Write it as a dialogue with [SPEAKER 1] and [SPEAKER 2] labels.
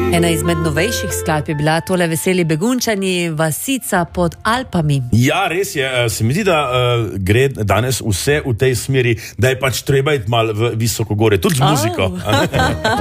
[SPEAKER 1] Ena izmed novejših skladb je bila tole Veseli begunčani, vasica pod Alpami.
[SPEAKER 2] Ja, res je. Se mi zdi, da gre danes vse v tej smeri, da je pač treba iti malo v visoko gore, tudi z muziko.